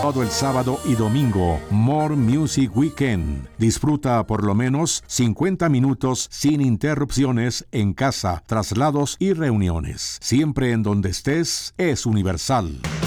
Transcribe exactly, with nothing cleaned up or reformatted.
Todo el sábado y domingo, More Music Weekend. Disfruta por lo menos cincuenta minutos sin interrupciones en casa, traslados y reuniones. Siempre en donde estés, es Universal.